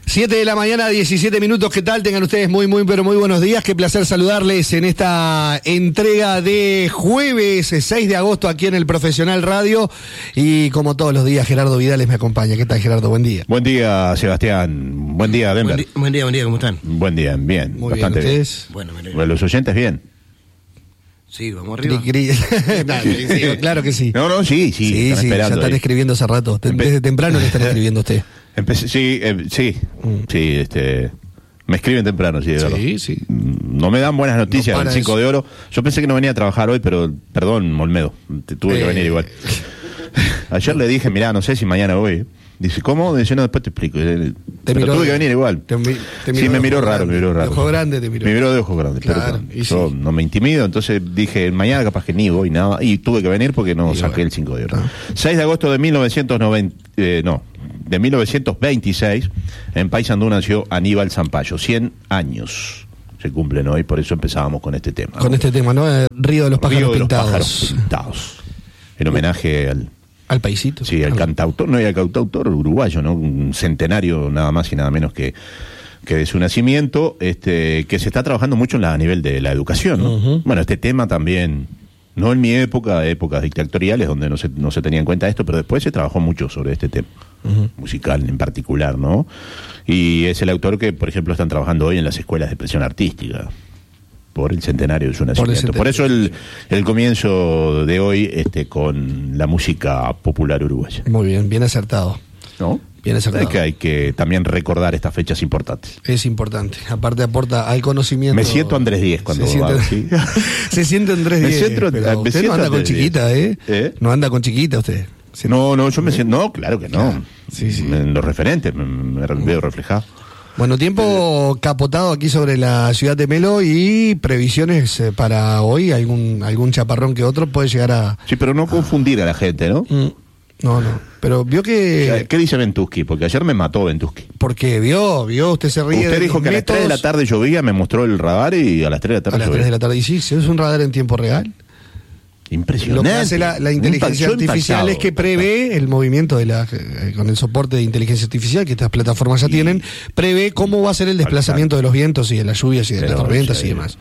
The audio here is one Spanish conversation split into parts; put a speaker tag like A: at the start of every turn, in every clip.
A: 7 de la mañana, 17 minutos. ¿Qué tal? Tengan ustedes muy buenos días. Qué placer saludarles en esta entrega de jueves 6 de agosto aquí en el Profesional Radio. Y como todos los días, Gerardo Vidales me acompaña. ¿Qué tal, Gerardo? Buen día.
B: Buen día, Sebastián. Buen día, Denver.
C: Buen día, ¿cómo están?
B: Buen día, bien.
A: Muy
B: bastante
A: bien, ¿ustedes?
C: Bueno,
B: los oyentes, bien.
C: Sí, vamos arriba.
A: Sí, claro que sí.
B: No, sí,
A: están esperando. Ya están escribiendo hace rato. Desde temprano le están escribiendo a usted.
B: Me escriben temprano, sí, de verdad.
A: Sí.
B: No me dan buenas noticias
A: No
B: el 5 de oro. Yo pensé que no venía a trabajar hoy, pero perdón, Olmedo, tuve que venir igual. Ayer le dije, mirá, no sé si mañana voy. Dice, ¿cómo? Dice, no, después te explico. Pero tuve que venir igual. Me miró raro.
A: De ojo grande te miró.
B: Me miró de ojo grande.
A: Claro,
B: pero yo no me intimido, entonces dije, mañana capaz que ni voy, nada. Y tuve que venir porque no saqué el 5 de oro. 6 de agosto de 1926, en Paysandú nació Aníbal Zampayo. 100 años se cumplen hoy, por eso empezábamos con este tema.
A: Con este tema, ¿no? Río de los Pájaros Pintados.
B: En homenaje al
A: paisito.
B: Sí, al cantautor, no, y al cantautor uruguayo, ¿no? Un centenario nada más y nada menos que de su nacimiento, que se está trabajando mucho a nivel de la educación, ¿no? Uh-huh. Bueno, este tema también, no en mi épocas dictatoriales donde no se tenía en cuenta esto, pero después se trabajó mucho sobre este tema, musical en particular, ¿no? Y es el autor que, por ejemplo, están trabajando hoy en las escuelas de expresión artística, por el centenario de su nacimiento. Por eso el comienzo de hoy con la música popular uruguaya.
A: Muy bien acertado.
B: ¿No?
A: Bien acertado.
B: Hay que también recordar estas fechas importantes.
A: Es importante. Aparte aporta al conocimiento.
B: Me siento Andrés Díez cuando va, ¿sí?
A: Se siente Andrés Díez. Usted no anda con chiquita, ¿eh? No anda con chiquita usted.
B: No, yo me siento... No, claro que no.
A: Claro. Sí.
B: En los referentes me veo reflejado.
A: Bueno, tiempo capotado aquí sobre la ciudad de Melo y previsiones para hoy, algún chaparrón que otro puede llegar a...
B: Sí, pero no confundir a la gente, ¿no?
A: No, pero vio que...
B: ¿Qué dice Ventusky? Porque ayer me mató Ventusky.
A: Porque vio, usted se ríe.
B: Usted dijo que a las 3 de la tarde llovía, me mostró el radar y a las 3 de la tarde
A: llovía. A las 3 de la tarde, y sí, es un radar en tiempo real.
B: Impresionante.
A: Lo que hace la inteligencia artificial es que prevé el movimiento con el soporte de inteligencia artificial que estas plataformas ya tienen, prevé cómo va a ser el desplazamiento de los vientos y de las lluvias y de las tormentas y demás.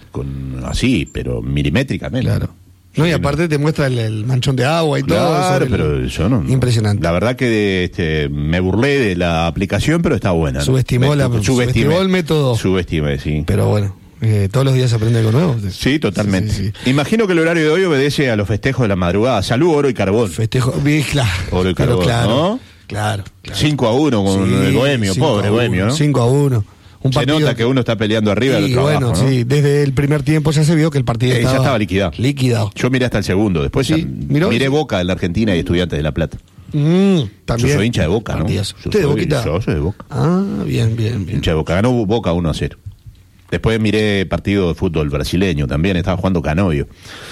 B: Pero milimétricamente.
A: Claro. No, y aparte te muestra el manchón de agua y todo.
B: Claro, pero yo no.
A: Impresionante.
B: La verdad que me burlé de la aplicación, pero está buena.
A: Subestimó el método.
B: Subestimé, sí.
A: Pero bueno. Todos los días se aprende algo nuevo.
B: Sí, totalmente. Sí. Imagino que el horario de hoy obedece a los festejos de la madrugada. Salud, oro y carbón.
A: Claro.
B: Oro y carbón, ¿no?
A: Claro.
B: 5-1 con el Bohemio, pobre Bohemio, ¿no?
A: 5-1.
B: Se nota que uno está peleando arriba del otro abajo, ¿no?
A: Sí, desde el primer tiempo ya se vio que el partido
B: ya estaba liquidado. Yo miré hasta el segundo. Después miré Boca en la Argentina y Estudiantes de La Plata.
A: También.
B: Yo soy hincha de Boca, ¿no?
A: ¿Usted de Boquita?
B: Yo soy de Boca.
A: Bien.
B: Hincha de Boca. Ganó Boca 1-0. Después miré partido de fútbol brasileño también, estaba jugando Canovio.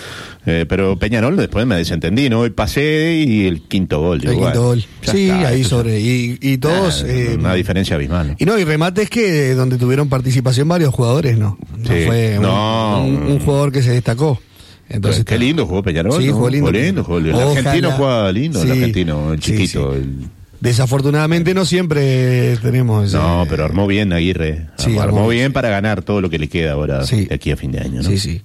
B: Pero Peñarol después me desentendí, ¿no? Y pasé y el quinto gol.
A: Sí, está, ahí sobre. Y todos...
B: una diferencia abismal, ¿no?
A: Y remates que donde tuvieron participación varios jugadores, ¿no? No fue un jugador que se destacó. Entonces,
B: qué lindo jugó Peñarol.
A: Sí, jugó lindo.
B: El argentino juega lindo, el argentino, el chiquito. Sí.
A: Desafortunadamente no siempre tenemos...
B: No, pero armó bien Aguirre. Armó bien para ganar todo lo que le queda ahora de aquí a fin de año, ¿no?
A: Sí.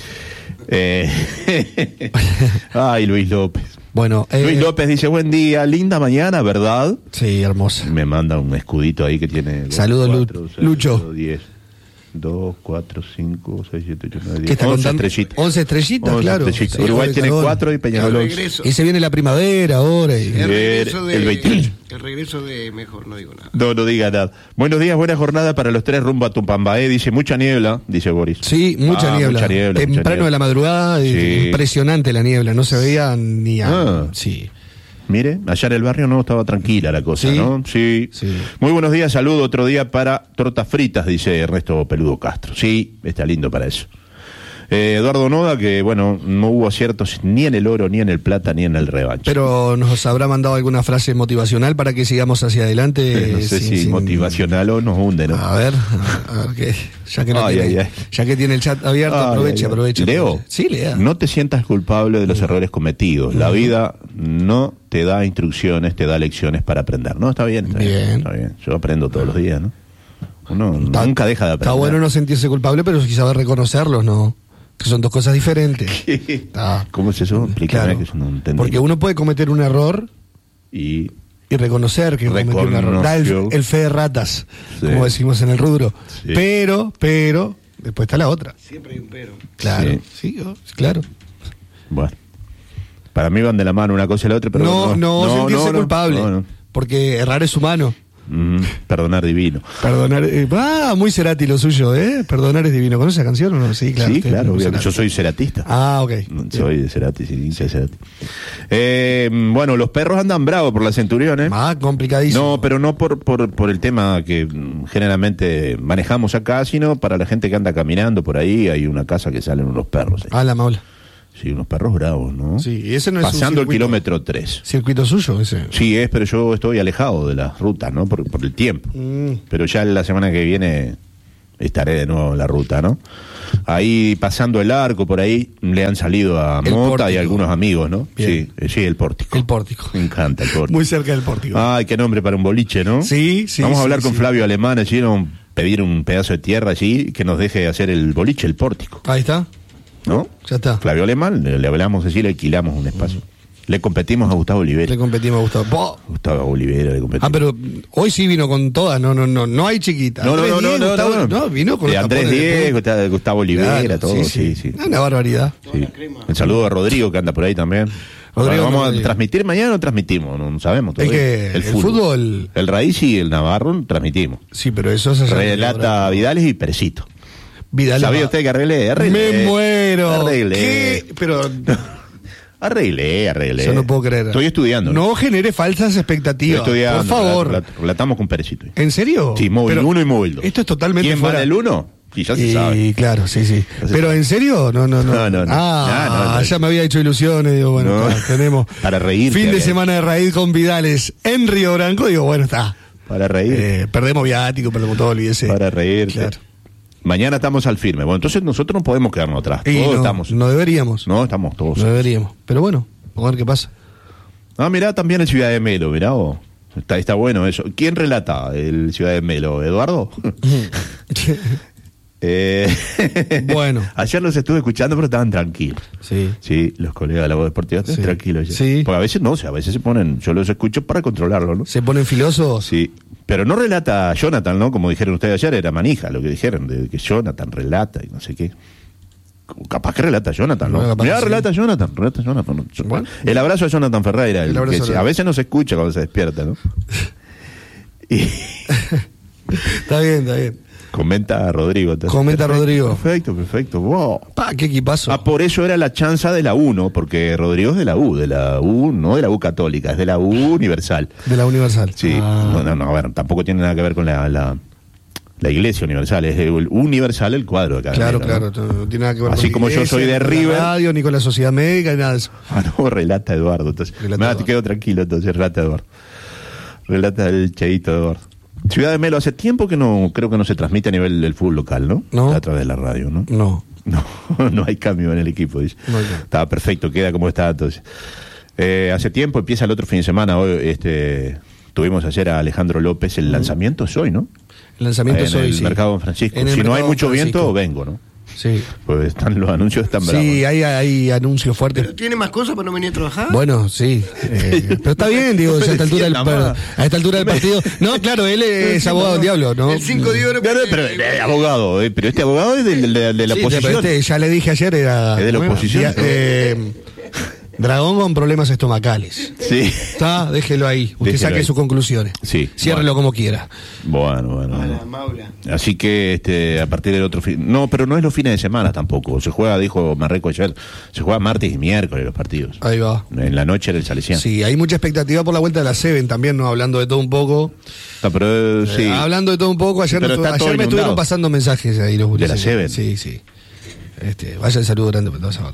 B: Ay, Luis López.
A: Bueno,
B: Luis López dice, buen día, linda mañana, ¿verdad?
A: Sí, hermosa.
B: Me manda un escudito ahí que tiene...
A: Saludos, Lucho.
B: 10, 2, 4, 5, 6, 7, 8, 9, 10.
A: ¿Qué está
B: 11
A: contando?
B: estrellitas.
A: 11 estrellitas, claro.
B: Estrellitas. Sí, Uruguay tiene 4 y Peñarol 11.
A: Y se viene la primavera ahora.
B: El 28.
C: El regreso de... Mejor no digo nada.
B: No diga nada. Buenos días, buena jornada para los 3 rumbo a Tupambaé. Dice, mucha niebla, dice Boris.
A: Sí, mucha niebla. Temprano de la madrugada, impresionante la niebla. No se veía ni... Sí.
B: Mire, allá en el barrio no estaba tranquila la cosa, ¿no? Sí. Muy buenos días, saludo otro día para tortas fritas, dice Ernesto Peludo Castro. Sí, está lindo para eso. Eduardo Noda, que bueno, no hubo aciertos ni en el oro, ni en el plata, ni en el revanche.
A: Pero nos habrá mandado alguna frase motivacional para que sigamos hacia adelante.
B: No sé si motivacional o nos hunde, ¿no?
A: A ver que ya que tiene el chat abierto, aproveche.
B: Leo,
A: sí, lea.
B: No te sientas culpable de los errores cometidos. La vida no te da instrucciones, te da lecciones para aprender. No, está bien. Yo aprendo todos los días, ¿no? Uno nunca deja de aprender.
A: Está bueno no sentirse culpable, pero sí saber reconocerlos, ¿no? Que son dos cosas diferentes.
B: ¿Cómo es eso? Explícame,
A: Claro.
B: que yo no entendí.
A: Porque uno puede cometer un error
B: Y
A: reconocer que cometió un error. Da el fe de ratas,
B: Sí.
A: como decimos en el rubro.
B: Sí.
A: Pero, después está la otra.
C: Siempre hay un pero.
A: Claro, sí, claro.
B: bueno, para mí van de la mano una cosa y la otra, pero
A: No sentirse culpable.
B: no.
A: Porque errar es humano.
B: Perdonar divino.
A: Perdonar. Muy Cerati lo suyo, ¿eh? Perdonar es divino. ¿Conoce esa canción o no? Sí, claro.
B: Sí,
A: usted
B: claro,
A: es muy
B: obviamente.
A: Cerati.
B: Yo soy ceratista.
A: Ok.
B: Soy de Cerati, sí, hincha de Cerati. Bueno, los perros andan bravos por la Centurión, ¿eh?
A: Complicadísimo.
B: No, pero no por el tema que generalmente manejamos acá, sino para la gente que anda caminando por ahí. Hay una casa que salen unos perros.
A: La maula.
B: Sí, unos perros bravos, ¿no?
A: Sí, y ese no es un
B: pasando el
A: circuito.
B: kilómetro 3.
A: Circuito suyo, ese.
B: Sí, pero yo estoy alejado de las rutas, ¿no? Por el tiempo. Pero ya la semana que viene estaré de nuevo en la ruta, ¿no? Ahí pasando el arco, por ahí le han salido a
A: El
B: Mota
A: pórtico.
B: y a algunos amigos, ¿no?
A: Bien.
B: Sí, el pórtico.
A: El pórtico.
B: Me encanta el pórtico.
A: Muy cerca del pórtico.
B: Ay, qué nombre para un boliche, ¿no?
A: Sí.
B: Vamos a
A: sí,
B: hablar con
A: sí.
B: Flavio Alemán allí, ¿no? Pedir un pedazo de tierra allí que nos deje hacer el boliche, el pórtico,
A: Ahí está.
B: ¿no?
A: Ya está.
B: Flavio Alemán, le hablamos así, le alquilamos un espacio. Le competimos a Gustavo Olivera.
A: Le competimos a Gustavo.
B: Gustavo Olivera le competimos.
A: Pero hoy sí vino con todas, no hay chiquita.
B: No,
A: Andrés Diez, Gustavo,
B: no.
A: Vino con
B: De
A: los
B: Andrés
A: tapones de
B: Diez,
A: punta.
B: Gustavo Olivera,
A: Claro,
B: todo, sí.
A: Una barbaridad.
B: Sí. El saludo a Rodrigo, que anda por ahí también.
A: Rodrigo,
B: Vamos a
A: Rodrigo.
B: transmitir mañana o no transmitimos, no sabemos todavía.
A: El fútbol.
B: El Raíz y el Navarro transmitimos.
A: Sí, pero eso es allá.
B: Relata Vidales y Perecito.
A: Vidal.
B: ¿Sabía usted que arreglé?
A: Me muero.
B: Arreglé.
A: ¿Qué? Pero
B: Arreglé.
A: yo no puedo creer.
B: Estoy estudiando.
A: No genere falsas
B: Estoy
A: expectativas.
B: estudiando.
A: Por favor.
B: Relatamos con Perecito.
A: ¿En serio?
B: Sí, móvil
A: Pero
B: 1 y móvil 2.
A: Esto es totalmente
B: ¿Quién
A: fuera.
B: va del 1? Sí, ya se sabe.
A: Claro, sí.
B: se
A: Pero
B: sabe.
A: ¿en serio? No.
B: No. No.
A: Ya me había hecho ilusiones. Digo, bueno,
B: No.
A: tenemos
B: Para reírte,
A: fin de
B: había
A: semana de raíz con Vidales en Río Branco. Digo, bueno, está.
B: Para reír.
A: Perdemos viático, perdemos todo, olvídese.
B: Para reírte.
A: Claro.
B: Mañana estamos al firme. Bueno, entonces nosotros no podemos quedarnos atrás.
A: Y
B: Todos
A: no,
B: estamos.
A: no deberíamos.
B: No, estamos todos.
A: No deberíamos. Pero bueno, vamos a ver qué pasa.
B: Mirá también el Ciudad de Melo, mirá vos. Está bueno eso. ¿Quién relata el Ciudad de Melo? ¿Eduardo?
A: Bueno.
B: Ayer los estuve escuchando, pero estaban tranquilos.
A: Sí.
B: Sí, los colegas de la voz deportiva están
A: Sí.
B: tranquilos. Ya.
A: Sí.
B: Porque a veces no, o sea, a veces se ponen, yo los escucho para controlarlo, ¿no?
A: Se ponen filosos.
B: Sí, pero no relata Jonathan, ¿no? Como dijeron ustedes ayer, era manija lo que dijeron, de que Jonathan relata y no sé qué. Capaz que relata Jonathan, ¿no?
A: No, capaz
B: Mirá,
A: que sí.
B: relata Jonathan. ¿No?
A: Bueno.
B: El abrazo a Jonathan Ferreira,
A: El abrazo
B: que
A: a-
B: a veces no se escucha cuando se despierta, ¿no? Y
A: Está bien.
B: comenta a Rodrigo.
A: Comenta a Rodrigo.
B: Perfecto. Wow.
A: Qué equipazo.
B: Por eso era la chanza de la U, ¿no? Porque Rodrigo es de la U, no de la U católica, es de la U universal.
A: De la Universal.
B: Sí, no, a ver, tampoco tiene nada que ver con la Iglesia Universal, es el universal el cuadro de cada
A: Claro,
B: manera,
A: claro. No tiene nada que ver
B: Así
A: con la
B: como yo
A: iglesia,
B: soy de
A: ni con
B: River.
A: la radio, ni con la sociedad médica, ni nada de eso.
B: ¿no? Relata Eduardo, entonces.
A: Relata Eduardo.
B: Te quedo tranquilo, entonces, relata Eduardo. Relata el cheito Eduardo. Ciudad de Melo, hace tiempo que creo que no se transmite a nivel del fútbol local, ¿no?
A: No.
B: A través de la radio, ¿no?
A: No.
B: No hay cambio en el equipo, dice.
A: No hay cambio.
B: Estaba perfecto, queda como está, entonces. Hace tiempo, empieza el otro fin de semana, hoy, tuvimos ayer a Alejandro López, el lanzamiento es hoy, ¿no?
A: El lanzamiento es
B: en
A: hoy,
B: el
A: sí.
B: mercado Don Francisco.
A: En el
B: Si no hay
A: mercado
B: mucho
A: Don Francisco.
B: viento, vengo, ¿no?
A: Sí.
B: Pues los anuncios están bravos.
A: Sí, hay anuncios fuertes.
C: ¿Pero tiene más cosas para no venir a trabajar?
A: Bueno, sí. Pero está bien, digo, a esta altura del partido. No, claro, él es abogado del diablo, ¿no?
C: El 5 de oro.
B: Pero abogado, pero este abogado es de la
A: Sí,
B: oposición.
A: pero ya le dije ayer, era.
B: Es de la
A: ¿cómo era?
B: oposición.
A: Dragón con problemas estomacales.
B: Sí.
A: Está, déjelo ahí. Usted
B: Déjelo
A: saque
B: ahí.
A: sus conclusiones.
B: Sí,
A: Ciérrelo
B: bueno.
A: como quiera.
B: Bueno.
C: La maula.
B: Así que a partir del otro fin. No, pero no es los fines de semana tampoco. Se juega, dijo Marreco ayer, se juega martes y miércoles los partidos.
A: Ahí va.
B: En la noche era el Salesiano.
A: Sí, hay mucha expectativa por la vuelta de la Seven también, ¿no? Hablando de todo un poco.
B: No, pero sí.
A: Hablando de todo un poco, ayer,
B: Pero está todo
A: ayer me
B: inundado.
A: estuvieron pasando mensajes ahí los
B: ¿De la
A: gurises.
B: Seven?
A: Sí. Vaya el saludo grande para todos ahora.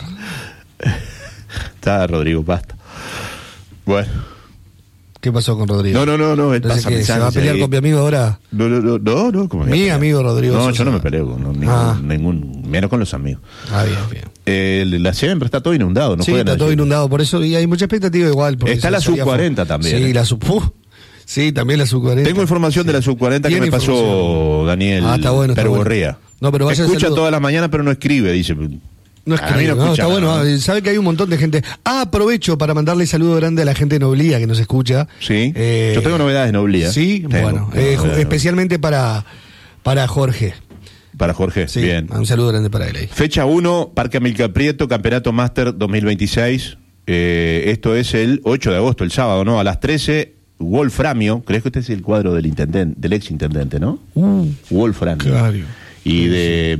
B: Está Rodrigo Pasta. Bueno.
A: ¿Qué pasó con Rodrigo?
B: No, él
A: Entonces,
B: pasa
A: ¿qué, ¿se
B: mensajes
A: va a pelear
B: ahí.
A: con mi amigo ahora?
B: No, ¿cómo me voy a
A: Mi
B: pelear?
A: amigo Rodrigo
B: No,
A: Sosa.
B: yo no me peleo con ningún, menos con los amigos.
A: Bien.
B: La siempre está todo inundado, no
A: Sí,
B: juegan
A: está
B: a
A: todo
B: decir.
A: inundado, por eso, y hay mucha expectativa igual. porque
B: Está
A: se
B: la
A: salía
B: sub-40
A: afuera.
B: también,
A: Sí,
B: ¿eh?
A: la sub... Sí, también la sub-40.
B: Tengo información de la sub-40 que me pasó Daniel
A: está bueno,
B: Pergorría.
A: Bueno. No, pero vaya
B: escucha todas las mañanas, pero no escribe, dice.
A: No escribe, no, está bueno. Sabe que hay un montón de gente. Aprovecho para mandarle saludo grande a la gente de Noblía que nos escucha.
B: Sí, yo tengo novedades de Noblía.
A: Sí, bueno, especialmente para Jorge.
B: Para Jorge,
A: sí,
B: bien.
A: Un saludo grande para él ahí.
B: Fecha 1, Parque Amílcar Prieto, Campeonato Máster 2026. Esto es el 8 de agosto, el sábado, ¿no? A las 13, Wolframio. ¿Crees que este es el cuadro del ex intendente, no? Wolframio.
A: Claro.
B: Y de...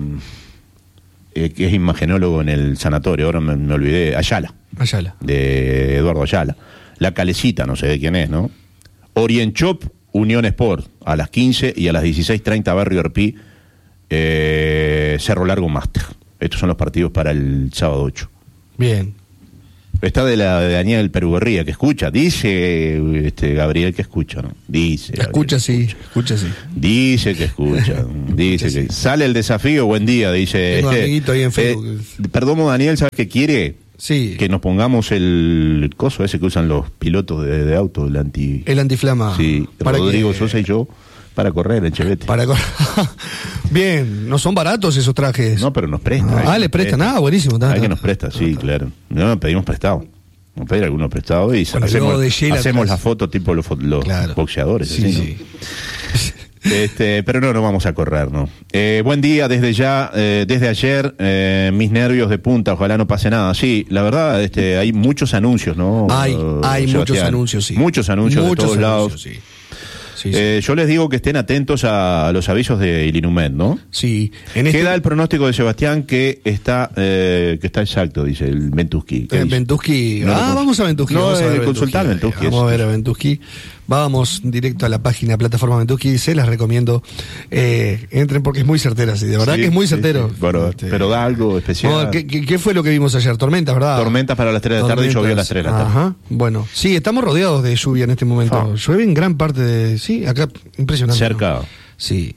B: que es imagenólogo en el sanatorio, ahora me olvidé, Ayala. De Eduardo Ayala. La Calecita, no sé de quién es, ¿no? Orient Shop, Unión Sport, a las 15 y a las 16:30 Barrio Arpí, Cerro Largo Máster. Estos son los partidos para el sábado 8.
A: Bien.
B: Está de Daniel Perugorría, que escucha, dice Gabriel que escucha, ¿no? Dice.
A: Escucha, sí.
B: Dice que escucha, dice que sale el desafío, buen día, dice.
A: Tengo amiguito ahí en Facebook.
B: Perdón, Daniel, ¿sabes qué quiere?
A: Sí.
B: Que nos pongamos el coso ese que usan los pilotos de auto, el
A: antiflama.
B: Sí, Rodrigo Sosa y yo, para correr en Chevette.
A: Bien, no son baratos esos trajes.
B: No, pero nos prestan.
A: Le prestan, buenísimo.
B: Hay que nos presta, sí, claro. No, pedimos prestado. Vamos a pedir algunos prestados y hacemos la foto tipo los boxeadores.
A: Sí,
B: así, ¿no? Pero no vamos a correr, ¿no? Buen día desde ya, desde ayer, mis nervios de punta, ojalá no pase nada. Sí, la verdad, hay muchos anuncios, ¿no?
A: Hay muchos anuncios, sí.
B: Muchos anuncios de todos lados. Sí. Yo les digo que estén atentos a los avisos de Ilinumed, ¿no?
A: Sí.
B: Queda el pronóstico de Sebastián que está exacto, dice el Ventusky.
A: Ventusky. Vamos a Ventusky.
B: Consultar Ventusky.
A: Vamos a ver a Ventusky. Vamos directo a la página plataforma Ventusky. Se las recomiendo. Entren porque es muy certera, sí. De verdad que es muy certero.
B: Sí. Bueno, pero da algo especial.
A: ¿Qué fue lo que vimos ayer? Tormentas, ¿verdad?
B: Tormentas para las 3 de la tarde y llovió a las 3 de la tarde.
A: Ajá. Bueno, sí, estamos rodeados de lluvia en este momento. Llueve en gran parte de... Sí, acá, impresionante.
B: Cerca.
A: ¿No? Sí.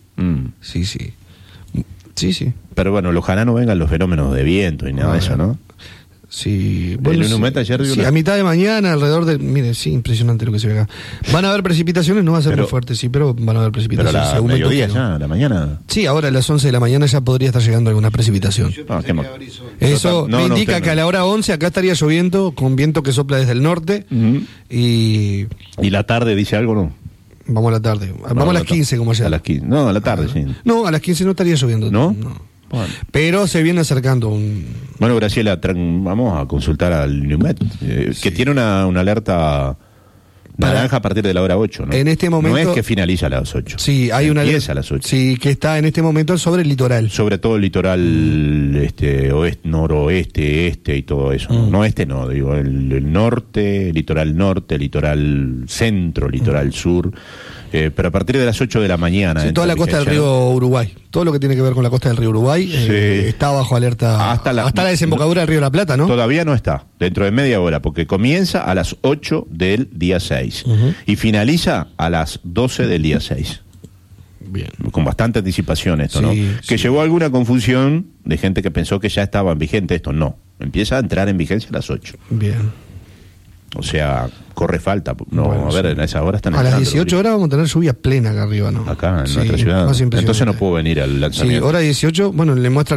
A: Sí.
B: Pero bueno, ojalá no vengan los fenómenos de viento y nada de eso, ¿no?
A: Sí,
B: bueno, ayer
A: a mitad de mañana, alrededor de... Mire, sí, impresionante lo que se ve acá. Van a haber precipitaciones, no va a ser muy fuerte, sí, pero van a haber precipitaciones.
B: Pero mediodía ya, la mañana.
A: Sí, ahora a las 11 de la mañana ya podría estar llegando alguna precipitación. Eso me indica que a la hora 11 acá estaría lloviendo, con viento que sopla desde el norte. Y
B: la tarde dice algo, ¿no?
A: Vamos a la tarde. Vamos a las 15, como ayer.
B: A las 15. No, a la tarde, sí.
A: No, a las 15 no estaría lloviendo.
B: ¿No?
A: Bueno. Pero se viene acercando
B: Bueno, Graciela, vamos a consultar al Ilinumed, que tiene una alerta naranja a partir de la hora 8, ¿no?
A: En este momento...
B: No es que finaliza a las 8.
A: Sí, hay una
B: empieza a las 8.
A: Sí, que está en este momento sobre el litoral.
B: Sobre todo el litoral oeste, noroeste, este y todo eso. No no, digo, el norte, litoral centro, litoral sur. Pero a partir de las 8 de la mañana.
A: Sí, toda la costa del río Uruguay. Todo lo que tiene que ver con la costa del río Uruguay está bajo alerta hasta la desembocadura del río de la Plata, ¿no?
B: Todavía no está, dentro de media hora, porque comienza a las 8 del día 6 y finaliza a las 12 del día 6.
A: Bien.
B: Con bastante anticipación esto, ¿no? Que llevó a alguna confusión de gente que pensó que ya estaba en vigente esto. No, empieza a entrar en vigencia a las 8.
A: Bien.
B: O sea, corre falta. No, bueno, a ver, en esa hora están
A: a las 18 horas vamos a tener lluvia plena acá arriba, ¿no?
B: Acá, en nuestra ciudad. Entonces no puedo venir al lanzamiento.
A: Sí, hora 18, bueno, le muestra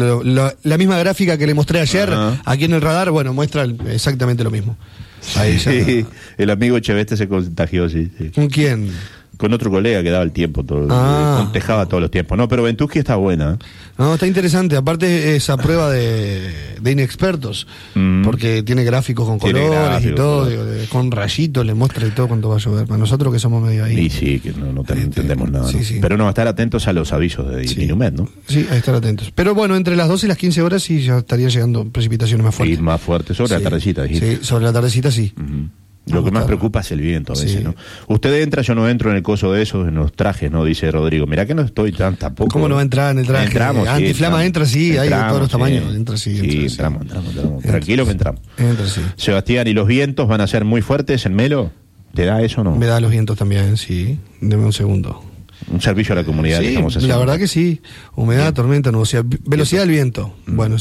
A: la misma gráfica que le mostré ayer, aquí en el radar, bueno, muestra exactamente lo mismo. Ahí
B: sí, el amigo Cheveste se contagió, sí.
A: ¿Con quién?
B: Con otro colega que daba el tiempo, contejaba todos los tiempos. No, pero Ventusky está buena.
A: No, está interesante. Aparte, esa prueba de inexpertos, porque tiene gráficos con colores y todo, con rayitos, le muestra y todo cuánto va a llover. Para nosotros que somos medio ahí.
B: Y sí, que no entendemos nada. Sí, sí. Pero no, estar atentos a los avisos de Ilinumed, ¿no?
A: Sí, a estar atentos. Pero bueno, entre las 12 y las 15 horas sí ya estarían llegando precipitaciones más fuertes.
B: Sí, más fuertes. Sobre la tardecita, dijiste.
A: Sí, sobre la tardecita sí.
B: Lo que más preocupa es el viento a veces, ¿no? Usted entra, yo no entro en el coso de esos, en los trajes, ¿no? Dice Rodrigo. Mirá que no estoy tampoco.
A: ¿Cómo no va a entrar en el traje?
B: Entramos,
A: Antiflama entra, sí, hay de todos los tamaños. Entra,
B: sí. Entramos. Tranquilo que entramos.
A: Entra, sí.
B: Sebastián, ¿y los vientos van a ser muy fuertes en Melo? ¿Te da eso o no?
A: Me da los vientos también, sí. Deme un segundo.
B: Un servicio a la comunidad que estamos haciendo.
A: La verdad que sí. Humedad, tormenta, nubosidad. Velocidad del viento. Bueno, sí.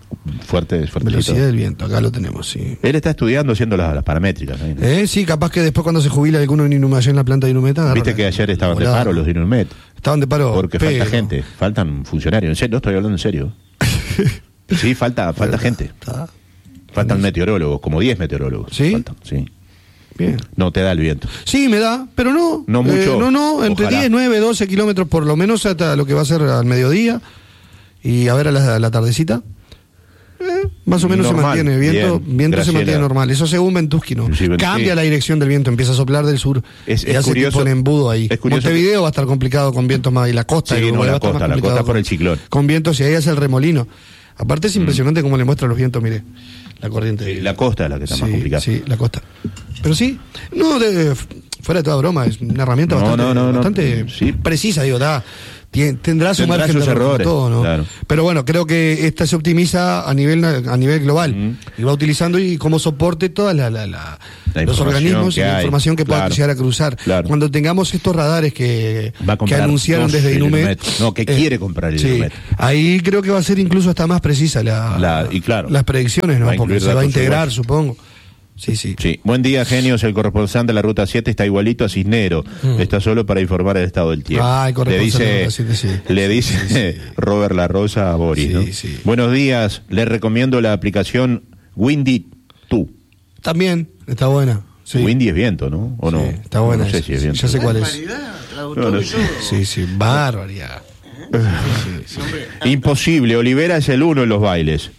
B: Fuerte.
A: Velocidad del viento, acá lo tenemos, sí.
B: Él está estudiando, haciendo las paramétricas, ¿no?
A: Sí, capaz que después cuando se jubila alguno en Inumet, allá en la planta de Inumet,
B: viste que ayer estaban de paro los de Inumet.
A: Estaban de paro.
B: Porque falta gente, faltan funcionarios. En serio, no estoy hablando en serio. Sí, falta gente. Faltan meteorólogos, como 10 meteorólogos.
A: ¿Sí?
B: Faltan, sí.
A: Bien.
B: No te da el viento.
A: Sí, me da, pero no.
B: No mucho.
A: Entre
B: Ojalá.
A: 10, 9, 12 kilómetros por lo menos hasta lo que va a ser al mediodía. Y a ver a la tardecita. Más o menos
B: normal.
A: Se mantiene. Viento
B: Graciela.
A: se mantiene normal. Eso según Ventusquino.
B: Sí,
A: Cambia la dirección del viento, empieza a soplar del sur.
B: Es
A: y hace
B: curioso,
A: que pone embudo ahí.
B: es curioso
A: Montevideo va a estar complicado con vientos más. Y la costa.
B: Sí,
A: y
B: no,
A: Uruguay va a
B: la
A: estar más
B: costa
A: complicado
B: por el ciclón.
A: Con vientos y ahí hace el remolino. Aparte es impresionante cómo le muestra los vientos, mire. La corriente.
B: Sí, la costa es la que está más complicada.
A: Sí, la costa. Pero sí, fuera de toda broma, es una herramienta bastante
B: sí.
A: precisa, digo, tendrá su margen
B: sus
A: de error,
B: errores,
A: todo, ¿no?
B: claro.
A: Pero bueno, creo que esta se optimiza a nivel global y va utilizando y como soporte todas los organismos y la información que pueda llegar a cruzar.
B: Claro.
A: Cuando tengamos estos radares que anunciaron
B: 2
A: desde Inumet,
B: no, que quiere comprar el Inumet.
A: Ahí creo que va a ser incluso hasta más precisa
B: y claro,
A: las predicciones, ¿no? Porque se va a integrar, supongo. Sí.
B: Buen día, genios. El corresponsal de la Ruta 7 está igualito a Cisnero. Está solo para informar el estado del tiempo.
A: El corresponsal de la Ruta 7, sí.
B: Le dice Robert La Rosa a Boris, ¿no?
A: Sí.
B: Buenos días. Le recomiendo la aplicación Windy 2.
A: También, está buena. Sí.
B: Windy es viento, ¿no? ¿O no?
A: Está buena.
B: No sé si es viento.
A: Ya sé cuál es.
B: No.
A: Sí, barbaridad.
B: Imposible. Olivera es el 1 en los bailes.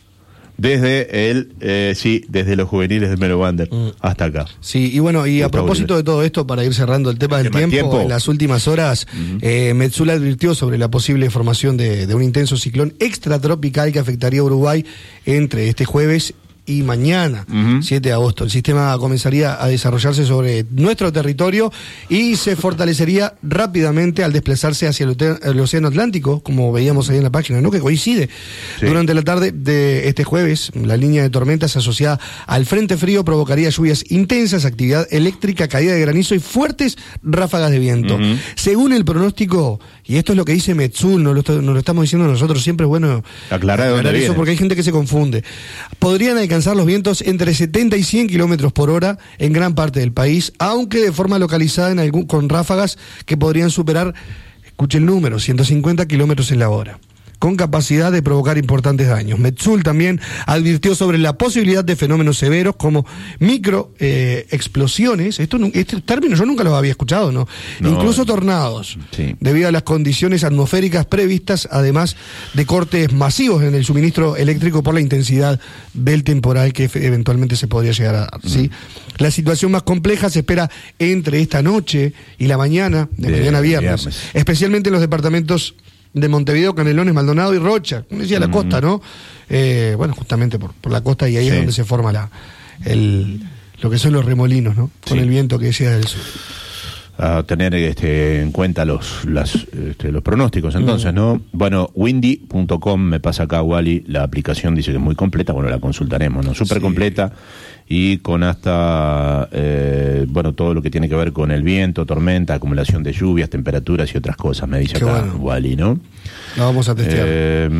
B: Desde los juveniles de Melo Wander hasta acá.
A: Sí, y bueno, y a propósito de todo esto, para ir cerrando el tema del tiempo, en las últimas horas, Metsul advirtió sobre la posible formación de un intenso ciclón extratropical que afectaría a Uruguay entre este jueves y mañana, 7 de agosto. El sistema comenzaría a desarrollarse sobre nuestro territorio y se fortalecería rápidamente al desplazarse hacia el Océano Atlántico, como veíamos ahí en la página, ¿no? Que coincide. Sí. Durante la tarde de este jueves, la línea de tormentas asociada al frente frío provocaría lluvias intensas, actividad eléctrica, caída de granizo y fuertes ráfagas de viento. Según el pronóstico, y esto es lo que dice Metsul, no lo estamos diciendo nosotros, siempre es bueno aclarar eso porque hay gente que se confunde. Podrían alcanzar los vientos entre 70 y 100 kilómetros por hora en gran parte del país, aunque de forma localizada con ráfagas que podrían superar, escuche el número, 150 kilómetros en la hora, con capacidad de provocar importantes daños. Metsul también advirtió sobre la posibilidad de fenómenos severos como microexplosiones. Este término yo nunca lo había escuchado, ¿no? Incluso tornados, debido a las condiciones atmosféricas previstas, además de cortes masivos en el suministro eléctrico por la intensidad del temporal que eventualmente se podría llegar a dar, ¿sí? La situación más compleja se espera entre esta noche y la mañana, mañana viernes, especialmente en los departamentos de Montevideo, Canelones, Maldonado y Rocha, como decía la costa, ¿no? Bueno, justamente por la costa, y ahí es donde se forma lo que son los remolinos, ¿no? Con el viento que llega del sur.
B: A tener en cuenta los pronósticos, entonces, ¿no? Bueno, windy.com, me pasa acá Wally, la aplicación dice que es muy completa, bueno, la consultaremos, ¿no? Súper completa, y con hasta, todo lo que tiene que ver con el viento, tormenta, acumulación de lluvias, temperaturas y otras cosas, me dice acá Wally, ¿no?
A: La vamos a testear.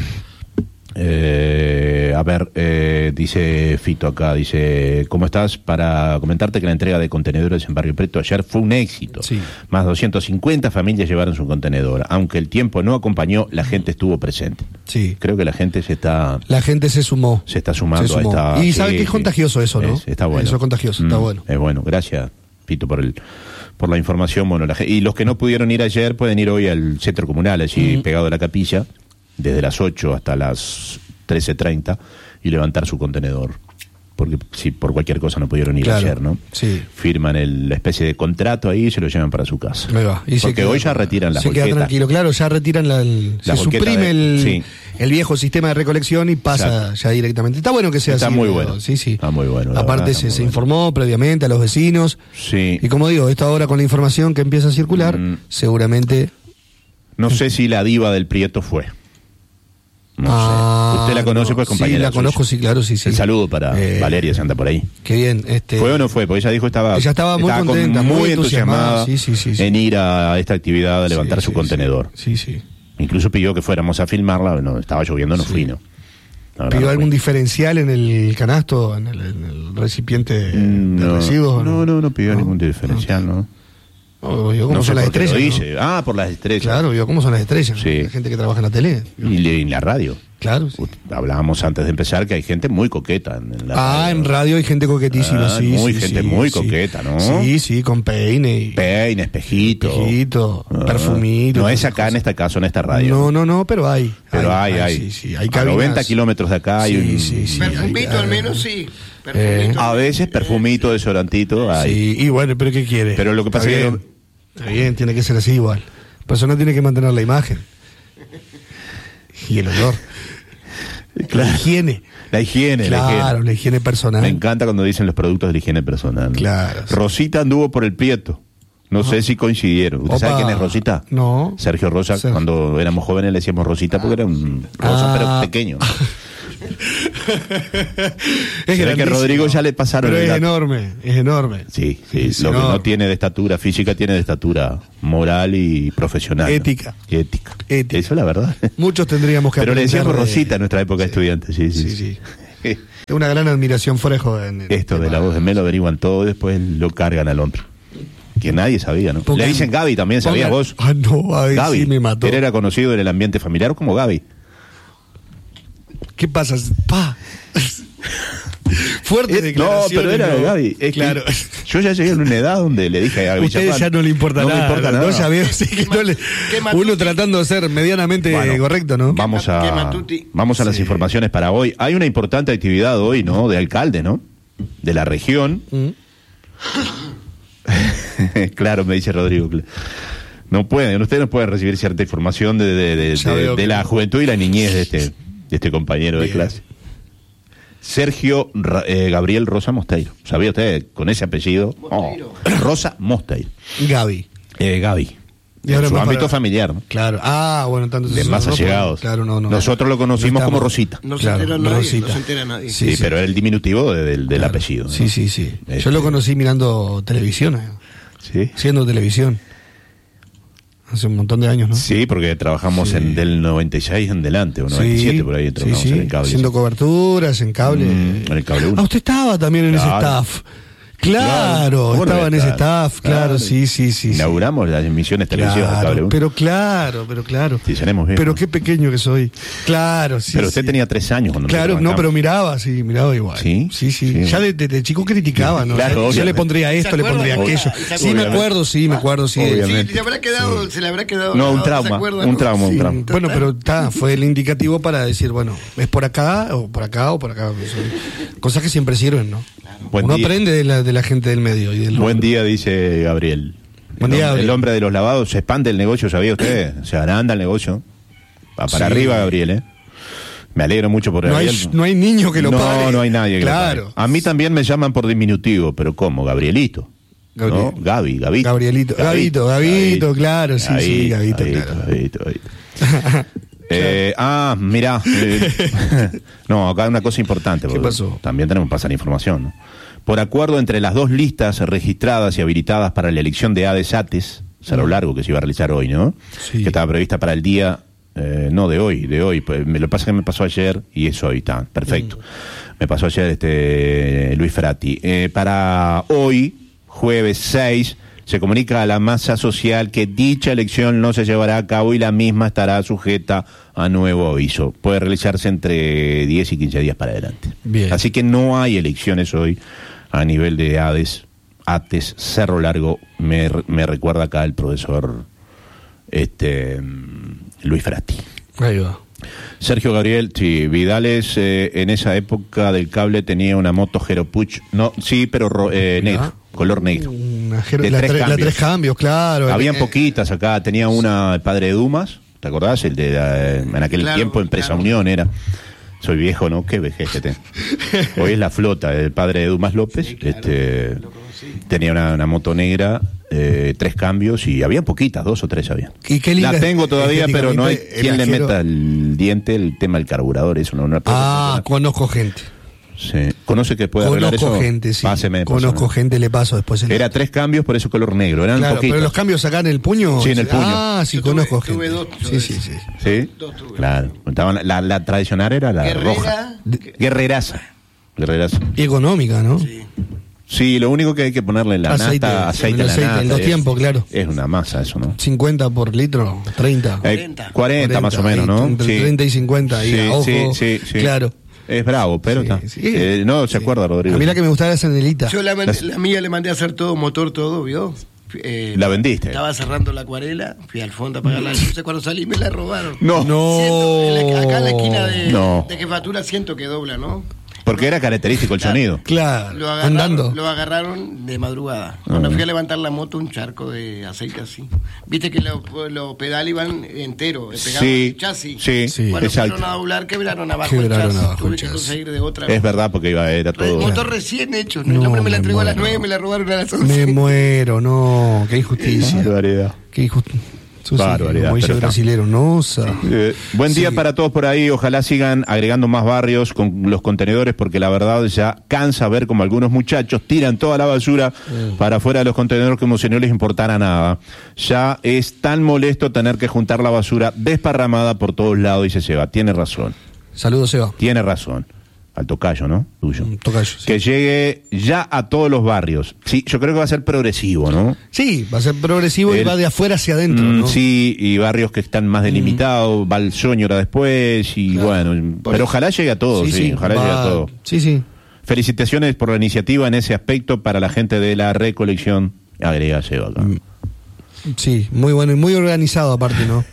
B: Dice Fito acá, dice, ¿cómo estás? Para comentarte que la entrega de contenedores en Barrio Preto ayer fue un éxito. Más 250 familias llevaron su contenedor. Aunque el tiempo no acompañó, la gente estuvo presente. Creo que la gente se sumó. Se está sumando a esta...
A: Y sabe que es contagioso eso, ¿no?
B: Está bueno.
A: Eso es contagioso, está bueno.
B: Es bueno, gracias, Fito, por la información. Bueno, y los que no pudieron ir ayer pueden ir hoy al centro comunal, allí pegado a la capilla, desde las 8 hasta las 13:30, y levantar su contenedor. Porque si por cualquier cosa no pudieron ir ayer, ¿no? Firman la especie de contrato ahí y se lo llevan para su casa. Porque hoy ya retiran las volquetas. Se queda tranquilo,
A: claro, ya retiran se suprime el viejo sistema de recolección y pasa ya directamente. Está bueno que sea así.
B: Está muy bueno.
A: Está
B: muy bueno.
A: Aparte se informó previamente a los vecinos. Y como digo, esto ahora con la información que empieza a circular, seguramente...
B: No sé si la diva del Prieto fue. No sé. Usted la conoce, pues, compañera.
A: Sí, la conozco, sí, claro, sí.
B: El saludo para Valeria, se anda por ahí.
A: Qué bien.
B: ¿Fue o no fue? Porque ella dijo ella estaba muy contenta, muy entusiasmada en ir a esta actividad, a levantar su contenedor.
A: Sí.
B: Incluso pidió que fuéramos a filmarla, no, estaba lloviendo, no fui, ¿no? La verdad,
A: ¿Pidió
B: no
A: algún
B: fue.
A: diferencial en el canasto, en el recipiente de residuos?
B: No pidió ningún diferencial, ¿no?
A: No, vio cómo
B: No sé
A: son las
B: por qué
A: estrellas.
B: lo
A: ¿no?
B: dice. Ah, por las estrellas.
A: Claro, vio cómo son las estrellas.
B: Sí.
A: ¿no? La gente que trabaja en la tele.
B: Y en la radio.
A: Claro. Sí.
B: Hablábamos antes de empezar que hay gente muy coqueta en la radio.
A: En radio hay gente coquetísima,
B: Ah,
A: sí.
B: gente muy coqueta, ¿no?
A: Sí, con peine. Y
B: Peine, espejito.
A: Perfumito.
B: No es acá en este caso, en esta radio.
A: No, pero hay.
B: Pero hay.
A: Sí, hay
B: a
A: cabinas.
B: 90 kilómetros de acá hay un...
A: Sí,
C: Perfumito
A: hay-
C: al menos, sí. Perfumito.
B: A veces perfumito, desodorantito hay.
A: Sí, y bueno, pero ¿qué quiere?
B: Pero lo que pasa
A: Está
B: es
A: bien,
B: que...
A: Está bien, tiene que ser así igual. La persona tiene que mantener la imagen. Y el olor.
B: Claro.
A: La higiene.
B: La higiene,
A: Claro, la higiene personal.
B: Me encanta cuando dicen los productos de la higiene personal.
A: Claro, sí.
B: Rosita anduvo por el Prieto. No sé si coincidieron. ¿Usted sabe
A: Opa.
B: quién es Rosita?
A: No.
B: Sergio Rosa.
A: Sergio.
B: Cuando éramos jóvenes le decíamos Rosita porque era un rosa, pero pequeño.
A: Es
B: Se ve que
A: grandísimo.
B: Rodrigo ya le pasaron
A: Pero
B: el
A: es
B: dato.
A: enorme, es enorme.
B: Sí.
A: Es
B: Lo que
A: enorme.
B: no tiene de estatura física tiene de estatura moral y profesional. ¿no?
A: Ética.
B: Y ética.
A: Ética.
B: Eso es la verdad.
A: Muchos tendríamos que
B: Pero le
A: aprender
B: decíamos
A: de-
B: Rosita en nuestra época de estudiante. Sí.
A: Es una gran admiración fuera de joder.
B: Esto de la voz de Melo averiguan todo y después lo cargan al hombre. Que nadie sabía, ¿no?
A: Pongan-
B: Le dicen Gaby también, ¿sabías
A: pongan-
B: vos?
A: Ah, no, ahí
B: Gaby.
A: sí me mató.
B: Él era conocido en el ambiente familiar como Gaby.
A: ¿Qué pasa? ¡Pa! Fuerte
B: No,
A: declaración.
B: pero era Gaby. Es que
A: Claro.
B: yo ya llegué a una edad donde le dije a Gaby
A: Ustedes
B: Chapán,
A: ya no le importa
B: no
A: nada.
B: me importa nada.
A: No, ya veo, sí, que no le-
C: ¿Qué Matuti?
A: uno tratando de ser medianamente
B: Bueno,
A: correcto, ¿no?
B: Vamos
C: ¿Qué
B: a
C: Matuti?
B: las informaciones para hoy. Hay una importante actividad hoy, ¿no? De alcalde, ¿no? De la región.
A: Mm.
B: Claro, me dice Rodrigo. No pueden, ustedes no pueden recibir cierta información
A: Ya veo
B: de
A: que
B: la
A: no.
B: juventud y la niñez de este compañero de
A: Bien.
B: clase. Sergio Gabriel Rosa Mosteiro. ¿Sabía usted con ese apellido?
C: Mosteiro.
B: Rosa Mosteiro.
A: Gaby.
B: Gaby.
A: Y ahora
B: En su
A: más
B: ámbito
A: para-
B: familiar, ¿no?
A: Claro. Bueno, tanto
B: De más allegados.
A: Claro, no.
B: Nosotros lo conocimos
A: No
B: como
A: estamos-
B: Rosita.
C: No se
A: Claro,
C: entera nadie.
A: Rosita.
C: No se entera nadie.
B: Sí, pero era el diminutivo del
A: Claro.
B: apellido. ¿no?
A: Sí.
B: Este-
A: Yo lo conocí mirando televisión,
B: Sí.
A: haciendo televisión. Hace un montón de años, ¿no?
B: Sí, porque trabajamos
A: Sí.
B: del 96 en delante, o 97 por ahí trabajamos en el cable.
A: haciendo coberturas en cable.
B: En el cable 1.
A: Usted estaba también en ese
B: Claro.
A: staff. Claro,
B: ¿Cómo no
A: estaba
B: voy a
A: en ese
B: estar?
A: staff, claro, sí.
B: Inauguramos las emisiones televisivas del cable 1.
A: Pero claro.
B: Sí, seremos bien.
A: Pero qué pequeño que soy. Claro, sí.
B: Pero usted
A: sí.
B: tenía 3 años cuando
A: Claro,
B: nosotros
A: no, pero
B: arrancamos.
A: miraba igual.
B: ¿Sí?
A: Sí.
B: Sí.
A: Ya desde chico criticaba, ¿no?
B: Claro,
A: Yo le
B: obviamente.
A: pondría esto,
C: ¿Se
A: le pondría
C: acuerda?
A: aquello.
C: ¿Se
A: Sí, me acuerdo, sí.
B: Obviamente.
C: Sí, se le habrá quedado.
B: No, un
C: ¿se
B: trauma,
C: acuerda,
B: un
C: no?
B: trauma.
A: Sí,
B: tramo.
A: bueno, pero fue el indicativo para decir, bueno, es por acá o por acá o por acá. Son cosas que siempre sirven, ¿no?
B: Buen
A: Uno
B: día.
A: aprende de la gente del medio. Y del
B: Buen día, dice Gabriel.
A: Buen día, Gabriel.
B: El hombre de los lavados se expande el negocio, ¿sabía usted? Se agranda el negocio. Va para
A: Sí.
B: arriba, Gabriel, ¿eh? Me alegro mucho por
A: No
B: Gabriel.
A: hay niño que lo pare.
B: No hay nadie que
A: Claro.
B: lo pare. A mí también me llaman por diminutivo, pero ¿cómo? Gabrielito.
A: Gabriel.
B: ¿No? Gabito.
A: Gabrielito. Gabito, claro, sí, Gabito, claro.
B: Gabito. Mirá. No, acá hay una cosa importante.
A: ¿Qué
B: porque
A: pasó?
B: También tenemos que pasar información, ¿no? Por acuerdo entre las dos listas registradas y habilitadas para la elección de ADES-ATES, Cerro Largo, que se iba a realizar hoy, ¿no?
A: Sí.
B: Que estaba prevista para el día, no de hoy. Pues, lo que pasa es que me pasó ayer y es hoy, está, perfecto. Me pasó ayer Luis Frati. Para hoy, jueves 6, se comunica a la masa social que dicha elección no se llevará a cabo y la misma estará sujeta a nuevo aviso. Puede realizarse entre 10 y 15 días para adelante.
A: Bien.
B: Así que no hay elecciones hoy a nivel de ATES, Cerro Largo. Me recuerda acá el profesor Luis Frati.
A: Ahí va.
B: Sergio Gabriel, sí, Vidales en esa época del cable tenía una moto Hero Puch, no, sí, pero negro, color negro. De
A: La
B: tres
A: tres
B: cambios.
A: cambios, claro.
B: Habían poquitas acá, tenía una el padre de Dumas, ¿te acordás? El de en aquel
C: Claro,
B: tiempo Empresa
C: claro.
B: Unión era. Soy viejo, ¿no? Qué vejez que tengo. Hoy es la flota, el padre de Dumas López,
C: Sí, claro, lo conocí.
B: tenía una moto negra, 3 cambios y había poquitas, 2 o 3 había.
A: Y qué linda
B: La tengo todavía, pero no hay
A: estéticamente,
B: quien le
A: el ajero.
B: meta el diente, el tema del carburador, eso no puede funcionar.
A: Conozco gente.
B: Sí. ¿Conoce que puede arreglar eso?
A: Conozco gente, sí.
B: Páseme.
A: Conozco gente, le paso después.
B: Era 3 cambios, por eso color negro. Eran
A: Claro,
B: poquitos.
A: pero los cambios acá en el puño.
B: Sí, en el puño.
A: Ah, sí,
C: Yo
A: conozco
C: tuve
A: gente.
C: dos,
A: Sí, sí, sí.
B: ¿Sí?
C: Dos tuve.
B: Claro. Estaban- la tradicional era la
C: Guerrera,
B: roja. Guerreraza. Guerreraza.
A: Y económica, ¿no?
C: Sí.
B: Sí, lo único que hay que ponerle la nata, aceite
A: el
B: a la
A: aceite,
B: nata.
A: en 2
B: es-
A: tiempos, claro.
B: Es una masa eso, ¿no?
A: 50 por litro, 30.
B: 40 más o menos, ¿no?
A: Entre
B: Sí.
A: 30 y 50, y
B: Sí,
A: a ojo,
B: sí.
A: claro.
B: Es bravo, pero
A: Sí,
B: está.
A: sí.
B: No, se
A: Sí.
B: acuerda, Rodrigo.
A: A mí la que me gustaba era Sanelita.
C: Yo la mía le mandé a hacer todo, motor, todo, ¿vio?
B: La vendiste.
C: Estaba cerrando la acuarela, fui al fondo a pagar la luz. Cuando salí me la robaron.
B: No,
C: Siento, acá en la esquina
B: No.
C: de jefatura siento que dobla, ¿no?
B: porque era característico el sonido.
A: Claro, andando.
C: Lo agarraron de madrugada. Cuando fui a levantar la moto, un charco de aceite así. Viste que los pedales iban enteros, pegados
B: Sí,
C: al chasis.
B: sí,
A: Sí.
C: Cuando
B: exacto.
C: fueron a doblar, quebraron abajo
A: Quebraron
C: el chasis.
A: abajo
C: Tuve
A: el
C: que
A: chasis.
C: conseguir de otra.
B: Es verdad, porque era
C: El
B: todo.
C: motor recién hecho.
A: No,
C: El hombre me la
A: me
C: entregó a las
A: muero.
C: 9, me la robaron a las 11.
A: Me muero, no, qué injusticia.
B: Barbaridad.
A: Qué injusticia.
B: Barbaridad,
A: Como dice
B: pero
A: el
B: está.
A: brasilero, no.
B: Buen día
A: Sí.
B: para todos por ahí. Ojalá sigan agregando más barrios con los contenedores, porque la verdad ya cansa ver como algunos muchachos tiran toda la basura para afuera de los contenedores como si no les importara nada. Ya es tan molesto tener que juntar la basura desparramada por todos lados y se lleva. Tiene razón,
A: Saludos, Seba.
B: tiene razón. Al tocayo, ¿no? Tuyo.
A: Tocayo, sí.
B: Que llegue ya a todos los barrios. Sí, yo creo que va a ser progresivo, ¿no?
A: Sí, va a ser progresivo y
B: El-
A: va de afuera hacia adentro, ¿no?
B: Sí, y barrios que están más delimitados, va el sueño ahora después, y
A: Claro.
B: bueno, pero ojalá llegue a todos, sí, ojalá
A: va-
B: llegue a todos.
A: Sí, sí.
B: Felicitaciones por la iniciativa en ese aspecto para la gente de la recolección, agrega Seba acá.
A: Sí, muy bueno y muy organizado aparte, ¿no?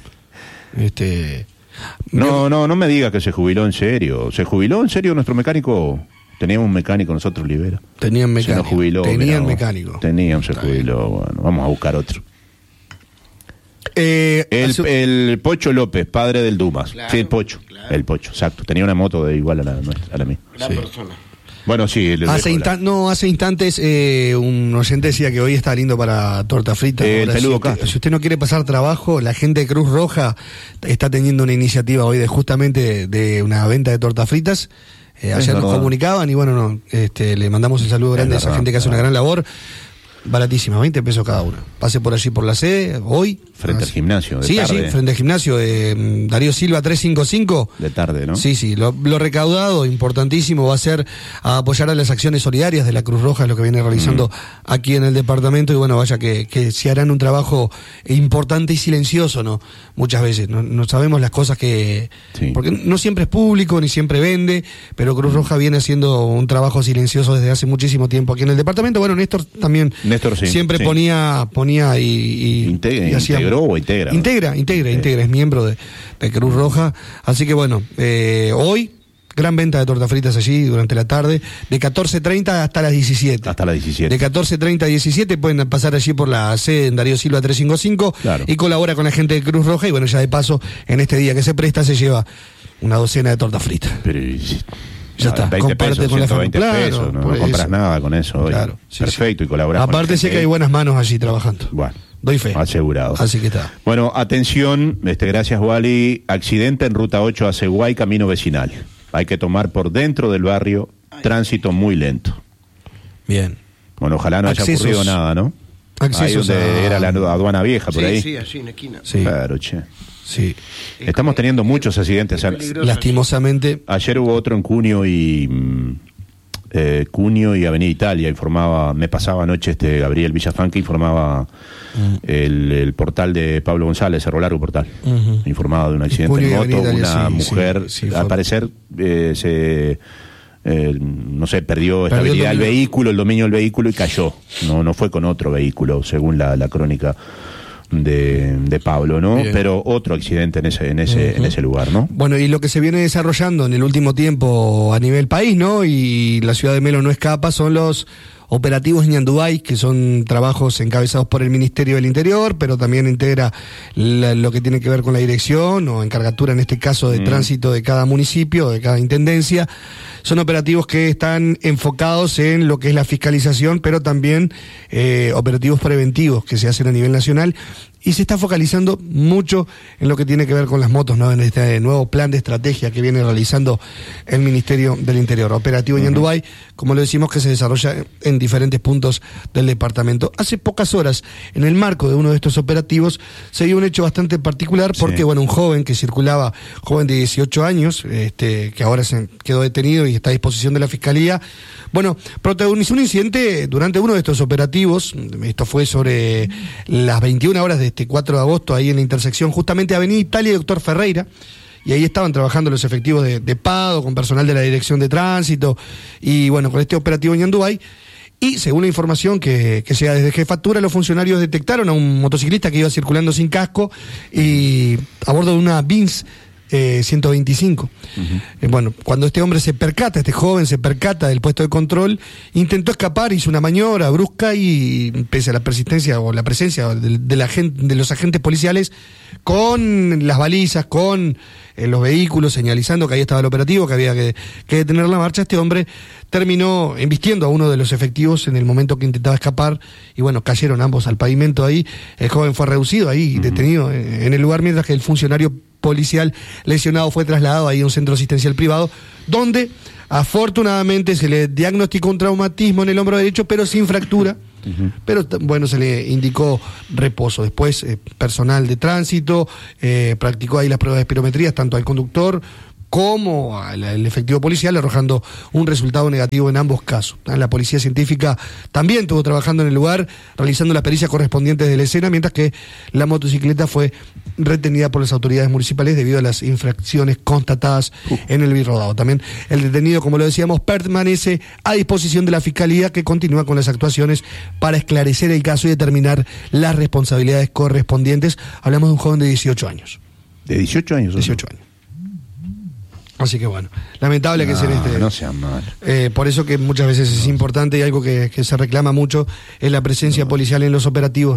B: No me diga que se jubiló en serio. ¿Se jubiló en serio nuestro mecánico? Teníamos un mecánico nosotros, Olivera.
A: Tenían
B: Se
A: mecánico.
B: nos jubiló.
A: Tenían
B: mirá vos.
A: mecánico.
B: Se jubiló. Bueno, vamos a buscar otro.
A: Hace-
B: El Pocho López, padre del Dumas.
C: Claro,
B: Sí, el Pocho.
C: claro.
B: El Pocho, exacto. Tenía una moto de igual a la nuestra, a la mía.
C: Gran persona.
B: Bueno, sí.
A: hace instantes un oyente decía que hoy está lindo para torta frita.
B: El
A: Ahora,
B: Peludo
A: si usted,
B: Castro.
A: si usted no quiere pasar trabajo, la gente de Cruz Roja está teniendo una iniciativa hoy justamente de una venta de tortas fritas. Ayer nos
B: verdad.
A: comunicaban y bueno, le mandamos el saludo grande a esa
B: verdad,
A: gente que hace una gran labor. Baratísima, 20 pesos cada una. Pase por allí por la sede, hoy.
B: Frente al gimnasio, de
A: Sí,
B: tarde.
A: allí, frente al gimnasio de Darío Silva 355.
B: De tarde, ¿no?
A: Sí, lo recaudado, importantísimo, va a ser a apoyar a las acciones solidarias de la Cruz Roja, es lo que viene realizando aquí en el departamento, y bueno, vaya que se harán un trabajo importante y silencioso, ¿no? Muchas veces, no sabemos las cosas que...
B: Sí.
A: Porque no siempre es público, ni siempre vende, pero Cruz Roja viene haciendo un trabajo silencioso desde hace muchísimo tiempo aquí en el departamento. Bueno, Néstor también
B: Néstor, sí,
A: siempre
B: sí.
A: ponía y hacía...
B: ¿Integró o integra?
A: Integra, es miembro de Cruz Roja. Así que bueno, hoy, gran venta de tortas fritas allí durante la tarde, de 14:30 hasta las 17.
B: Hasta las 17.
A: De 14:30 a 17 pueden pasar allí por la sede en Darío Silva 355
B: Claro.
A: y colabora con la gente de Cruz Roja. Y bueno, ya de paso, en este día que se presta, se lleva una docena de tortas fritas.
B: Pero,
A: Ya está,
B: 20
A: comparte
B: pesos,
A: con la
B: 120
A: familia.
B: pesos,
A: Claro,
B: no
A: por
B: compras
A: eso.
B: nada con eso hoy.
A: Claro, sí,
B: Perfecto,
A: sí.
B: y colaboras con
A: Aparte
B: la
A: sé
B: gente.
A: que hay buenas manos allí trabajando.
B: Bueno,
A: Doy fe.
B: asegurado.
A: Así que está.
B: Bueno, atención, gracias Wally, accidente en ruta 8 a Ceguay, camino vecinal. Hay que tomar por dentro del barrio, tránsito muy lento.
A: Bien.
B: Bueno, ojalá no haya
A: Accesos.
B: ocurrido nada, ¿no? Ahí
A: Accesos
B: donde
A: a-
B: era la aduana vieja, por
C: Sí,
B: ahí.
C: sí, allí en la esquina.
A: Sí,
B: Claro, che.
A: sí.
B: Estamos teniendo muchos accidentes.
C: peligroso.
A: Lastimosamente.
B: Ayer hubo otro en Cunio y Avenida Italia, informaba, me pasaba anoche Gabriel Villafán, que informaba el portal de Pablo González, Cerro Largo Portal,
A: Ujú.
B: informaba de un accidente
A: Cunio y
B: en moto,
A: Avenida Italia,
B: una
A: sí,
B: mujer,
A: sí,
B: al
A: fue-
B: parecer no sé, perdió
A: Perdió
B: estabilidad
A: el
B: del
A: dominio.
B: vehículo, el dominio del vehículo y cayó, no fue con otro vehículo, según la crónica de Pablo, ¿no?
A: Bien.
B: Pero otro accidente en ese lugar, ¿no?
A: Bueno, y lo que se viene desarrollando en el último tiempo a nivel país, ¿no? Y la ciudad de Melo no escapa, son los operativos Ñandubay, que son trabajos encabezados por el Ministerio del Interior, pero también integra lo que tiene que ver con la dirección o encargatura, en este caso, de tránsito de cada municipio, de cada intendencia. Son operativos que están enfocados en lo que es la fiscalización, pero también operativos preventivos que se hacen a nivel nacional y se está focalizando mucho en lo que tiene que ver con las motos, ¿no? En este nuevo plan de estrategia que viene realizando el Ministerio del Interior, operativo Ñandubay, como lo decimos, que se desarrolla en diferentes puntos del departamento. Hace pocas horas, en el marco de uno de estos operativos, se dio un hecho bastante particular porque, bueno, un joven que circulaba, joven de 18 años, que ahora se quedó detenido y está a disposición de la Fiscalía, bueno, protagonizó un incidente durante uno de estos operativos. Esto fue sobre las 21 horas de este 4 de agosto, ahí en la intersección justamente Avenida Italia y Doctor Ferreira, y ahí estaban trabajando los efectivos de PADO, con personal de la Dirección de Tránsito, y bueno, con este operativo Ñandubay. Y según la información que llega desde Jefatura, los funcionarios detectaron a un motociclista que iba circulando sin casco y a bordo de una Benz 125. Bueno, cuando este hombre este joven se percata del puesto de control, intentó escapar, hizo una maniobra brusca y, pese a la persistencia o la presencia de los agentes policiales, con las balizas, con los vehículos, señalizando que ahí estaba el operativo, que había que detener la marcha, este hombre terminó embistiendo a uno de los efectivos en el momento que intentaba escapar, y bueno, cayeron ambos al pavimento ahí. El joven fue reducido ahí, detenido en el lugar, mientras que el funcionario policial lesionado fue trasladado ahí a un centro asistencial privado, donde afortunadamente se le diagnosticó un traumatismo en el hombro derecho, pero sin fractura. Pero bueno, se le indicó reposo. Después, personal de tránsito practicó ahí las pruebas de espirometría, tanto al conductor como al efectivo policial, arrojando un resultado negativo en ambos casos. La policía científica también estuvo trabajando en el lugar, realizando las pericias correspondientes de la escena, mientras que la motocicleta fue retenida por las autoridades municipales debido a las infracciones constatadas en el birrodado. También el detenido, como lo decíamos, permanece a disposición de la Fiscalía, que continúa con las actuaciones para esclarecer el caso y determinar las responsabilidades correspondientes. Hablamos de un joven de 18 años.
B: ¿De 18 años?
A: 18 años. Así que bueno, lamentable que sea
B: no sea mal.
A: Por eso que muchas veces es importante, y algo que se reclama mucho es la presencia policial en los operativos,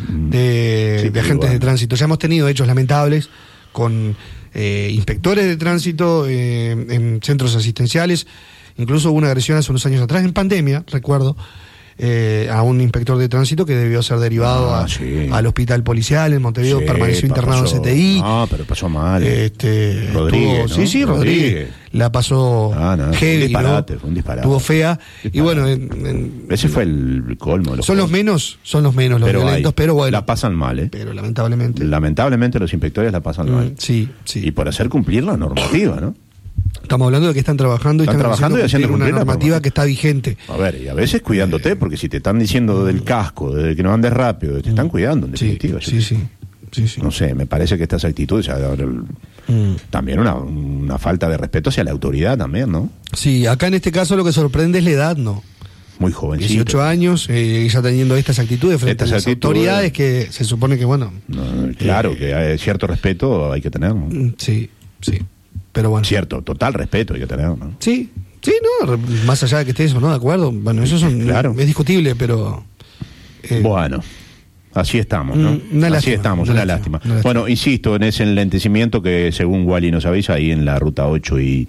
A: de agentes de tránsito. Ya hemos tenido hechos lamentables con inspectores de tránsito en centros asistenciales. Incluso hubo una agresión hace unos años atrás, en pandemia, recuerdo, a un inspector de tránsito que debió ser derivado al hospital policial en Montevideo, permaneció internado en CTI.
B: No, pero pasó mal.
A: Rodríguez, ¿no? Sí, Rodríguez. La pasó heavy,
B: fue un disparate.
A: Tuvo fea. Y bueno,
B: ese fue el colmo.
A: Son los menos los violentos, pero bueno.
B: La pasan mal,
A: Pero lamentablemente.
B: Lamentablemente los inspectores la pasan mal.
A: Sí.
B: Y por hacer cumplir la normativa, ¿no?
A: Estamos hablando de que están trabajando y
B: haciendo
A: una normativa que está vigente.
B: A ver, y a veces cuidándote, porque si te están diciendo del casco, de que no andes rápido, te están cuidando, en definitiva.
A: Sí.
B: No sé, me parece que estas actitudes, también una falta de respeto hacia la autoridad también, ¿no? Sí,
A: acá en este caso lo que sorprende es la edad, ¿no?
B: Muy jovencito.
A: 18 años, ya teniendo estas actitudes frente a las autoridades, que se supone que, bueno...
B: claro, que hay cierto respeto hay que tener, ¿no?
A: Sí. Pero bueno.
B: Cierto, total respeto hay que tener, ¿no?
A: Sí, no, más allá de que esté eso, ¿no? De acuerdo. Bueno, eso es discutible, pero...
B: bueno, así estamos, ¿no? Una lástima. Bueno, insisto en ese enlentecimiento que según Wally nos avisa ahí en la ruta 8 y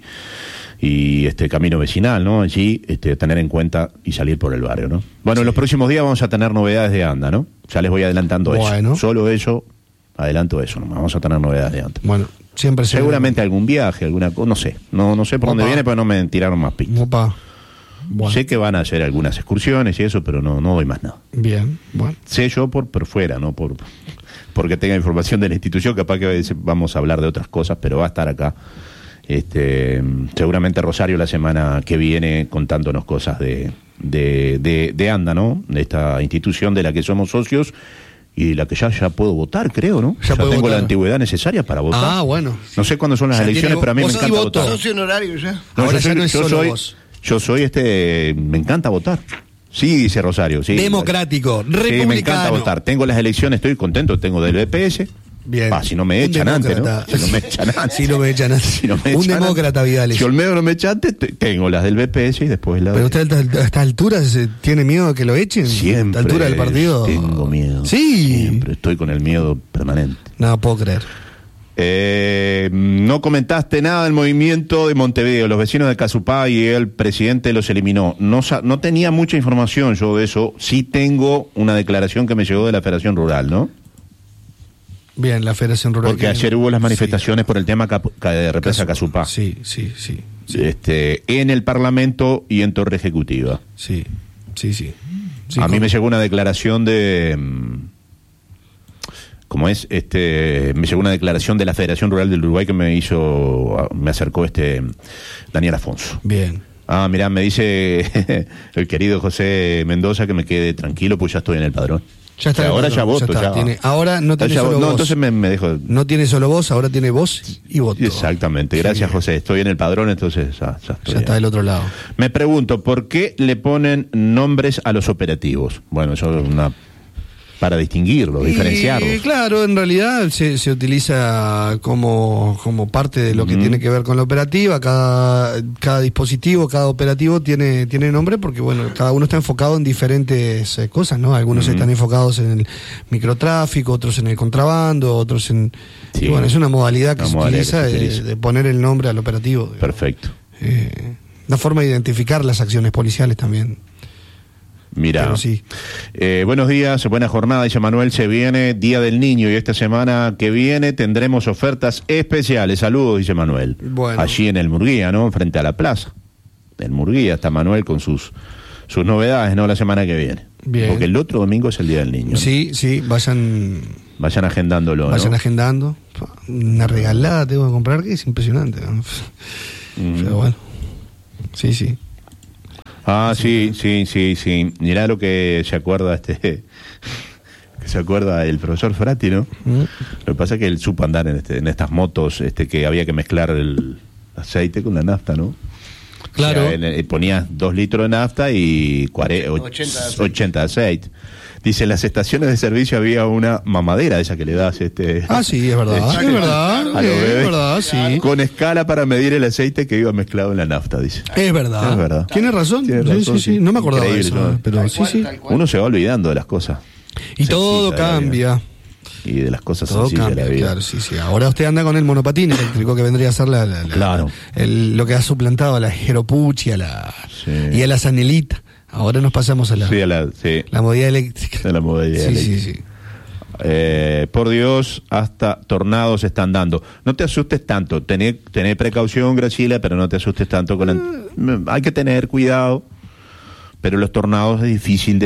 B: camino vecinal, ¿no? Allí tener en cuenta y salir por el barrio, ¿no? Bueno, en los próximos días vamos a tener novedades de ANDA, ¿no? Ya les voy adelantando eso. Solo eso, adelanto eso, ¿no? Vamos a tener novedades de ANDA.
A: Bueno.
B: Seguramente algún viaje, alguna cosa, no sé. No sé por dónde viene, pero no me tiraron más pistas. Bueno. Sé que van a hacer algunas excursiones y eso, pero no doy más nada.
A: Bien, bueno.
B: Sé yo por fuera, no porque tenga información de la institución, capaz que vamos a hablar de otras cosas, pero va a estar acá. Seguramente Rosario la semana que viene contándonos cosas de ANDA, ¿no? De esta institución de la que somos socios. Y la que ya puedo votar, creo, ¿no? Ya tengo votar. La antigüedad necesaria para votar.
A: Bueno.
B: No sé cuándo son las elecciones, pero a mí me encanta votar.
C: Socio honorario ya.
B: Yo soy me encanta votar. Sí, dice Rosario. Sí,
A: democrático, republicano.
B: Sí, me encanta votar. Tengo las elecciones, estoy contento, tengo del BPS.
A: Bien.
B: Si no me echan antes, ¿no? Si no me echan antes.
A: Un demócrata, Vidal.
B: Si Olmedo no me echa antes, tengo las del BPS y después la...
A: ¿Pero usted a estas alturas tiene miedo de que lo echen?
B: Siempre.
A: ¿A esta altura del partido?
B: Tengo miedo.
A: Sí.
B: Siempre estoy con el miedo permanente.
A: No puedo creer.
B: No comentaste nada del movimiento de Montevideo. Los vecinos de Casupá y el presidente los eliminó. No tenía mucha información yo de eso. Sí tengo una declaración que me llegó de la Federación Rural, ¿no?
A: Bien, la Federación Rural.
B: Porque ayer hubo las manifestaciones por el tema de represa Casupá.
A: Sí.
B: En el Parlamento y en Torre Ejecutiva.
A: Sí.
B: A mí me llegó una declaración de... me llegó una declaración de la Federación Rural del Uruguay que me acercó Daniel Afonso.
A: Bien.
B: Mirá, me dice el querido José Mendoza que me quede tranquilo, pues ya estoy en el padrón.
A: Ya está.
B: Ahora ya voto.
A: Ahora no tiene solo voz.
B: Entonces me dejo.
A: No tiene solo voz, ahora tiene voz y voto.
B: Exactamente. Gracias, José. Estoy en el padrón, entonces ya estoy.
A: Ya está del otro lado.
B: Me pregunto, ¿por qué le ponen nombres a los operativos? Bueno, eso es para distinguirlos, diferenciarlos.
A: Claro, en realidad se utiliza como parte de lo que tiene que ver con la operativa. Cada dispositivo, cada operativo tiene nombre porque, bueno, cada uno está enfocado en diferentes cosas, ¿no? Algunos están enfocados en el microtráfico, otros en el contrabando, otros en...
B: Sí,
A: y bueno, es una modalidad que se utiliza de poner el nombre al operativo.
B: Perfecto.
A: Una forma de identificar las acciones policiales también.
B: Mira,
A: sí.
B: Buenos días, buena jornada, dice Manuel, se viene Día del Niño y esta semana que viene tendremos ofertas especiales. Saludos, dice Manuel.
A: Bueno.
B: Allí en el Murguía, ¿no? Frente a la plaza del Murguía está Manuel con sus novedades, ¿no? La semana que viene.
A: Bien.
B: Porque el otro domingo es el Día del Niño, ¿no?
A: Sí, Vayan
B: agendándolo,
A: Vayan
B: ¿no?
A: agendando. Una regalada tengo que comprar que es impresionante, ¿no? Pero bueno. Sí.
B: Sí. Mirá lo que se acuerda que se acuerda el profesor Frati, ¿no? Lo que pasa es que él supo andar en estas motos que había que mezclar el aceite con la nafta, ¿no?
A: Claro.
B: O sea, ponía 2 litros de nafta y 80 de aceite. Dice, en las estaciones de servicio había una mamadera esa que le das
A: sí, es verdad. Es verdad, sí.
B: Con escala para medir el aceite que iba mezclado en la nafta, dice.
A: Es verdad. Tiene razón. Sí. No me acordaba de eso.
B: ¿no?
A: Pero sí.
B: Uno se va olvidando de las cosas.
A: Y todo cambia.
B: Y de las cosas
A: todo
B: sencillas
A: cambia,
B: de la vida.
A: claro, sí. Ahora usted anda con el monopatín eléctrico que vendría a ser
B: claro.
A: lo que ha suplantado a la Jeropuch y a la Sanelita. Ahora nos pasamos a la modalidad eléctrica.
B: A la modalidad eléctrica.
A: Sí.
B: Por Dios, hasta tornados están dando. No te asustes tanto. Tené precaución, Graciela, pero no te asustes tanto. Hay que tener cuidado. Pero los tornados es difícil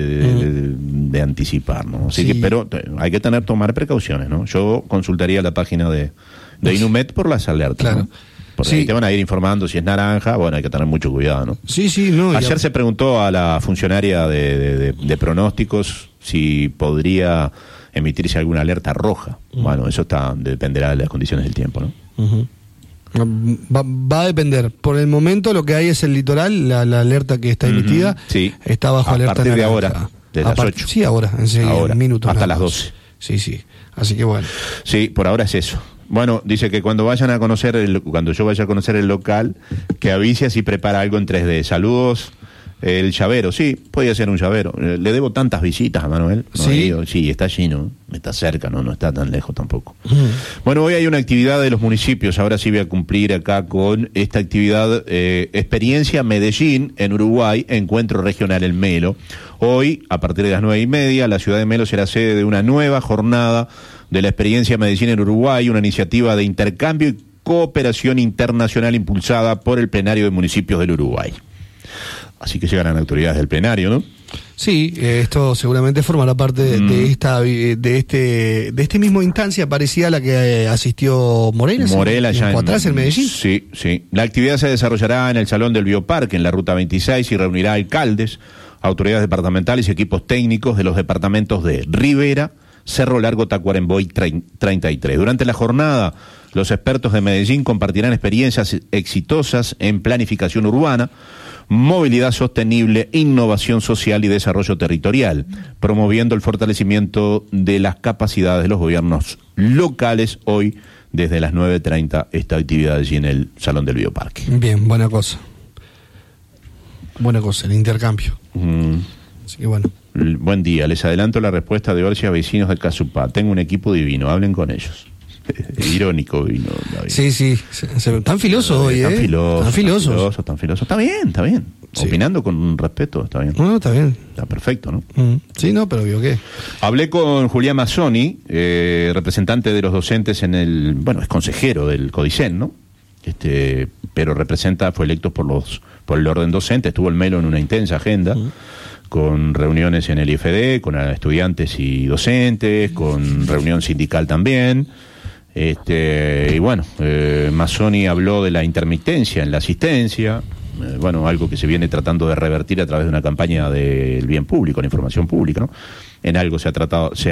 B: de anticipar, ¿no? Así que, pero hay que tomar precauciones, ¿no? Yo consultaría la página de Inumet por las alertas, claro. ¿No? Porque ahí te van a ir informando si es naranja, bueno, hay que tener mucho cuidado, ¿no?
A: Sí, no.
B: Ayer se preguntó a la funcionaria de pronósticos si podría emitirse alguna alerta roja. Bueno, eso dependerá de las condiciones del tiempo, ¿no?
A: Va a depender. Por el momento lo que hay es el litoral, la alerta que está emitida, está bajo alerta
B: naranja. A partir de ahora, de las 8.
A: Sí, ahora, en minutos.
B: Hasta las 12.
A: Sí. Así que bueno.
B: Sí, por ahora es eso. Bueno, dice que cuando yo vaya a conocer el local, que avise si prepara algo en 3D. Saludos, el llavero. Sí, podría ser un llavero. Le debo tantas visitas a Manuel. Sí, está allí, ¿no? Está cerca, no está tan lejos tampoco. Bueno, hoy hay una actividad de los municipios. Ahora sí voy a cumplir acá con esta actividad. Experiencia Medellín en Uruguay, encuentro regional en Melo. Hoy, a partir de las 9:30, la ciudad de Melo será sede de una nueva jornada de la experiencia Medellín en Uruguay, una iniciativa de intercambio y cooperación internacional impulsada por el Plenario de Municipios del Uruguay. Así que llegarán autoridades del plenario, ¿no?
A: Sí, esto seguramente formará parte de este mismo instancia parecida a la que asistió Morela ya atrás en Medellín.
B: Sí. La actividad se desarrollará en el Salón del Bioparque, en la Ruta 26, y reunirá alcaldes, autoridades departamentales y equipos técnicos de los departamentos de Rivera, Cerro Largo, Tacuarembó y 33. Durante la jornada, los expertos de Medellín compartirán experiencias exitosas en planificación urbana, movilidad sostenible, innovación social y desarrollo territorial, promoviendo el fortalecimiento de las capacidades de los gobiernos locales. Hoy, desde las 9:30, esta actividad allí en el Salón del Bioparque.
A: Bien, buena cosa, el intercambio. Así que bueno.
B: Buen día, les adelanto la respuesta de Orcia, vecinos de Casupá. Tengo un equipo divino, hablen con ellos. irónico. Y no,
A: Sí. Tan filoso hoy,
B: Tan filoso. Está bien. Sí. Opinando con respeto, está bien.
A: No, está bien.
B: Está perfecto, ¿no?
A: Sí, no, pero ¿vio qué?
B: Hablé con Julián Mazzoni, representante de los docentes es consejero del CODICEN, ¿no? Pero fue electo por el orden docente, estuvo el Melo en una intensa agenda, con reuniones en el IFD, con estudiantes y docentes, con reunión sindical también. Mazzoni habló de la intermitencia en la asistencia, algo que se viene tratando de revertir a través de una campaña del bien público, la información pública, ¿no? En algo se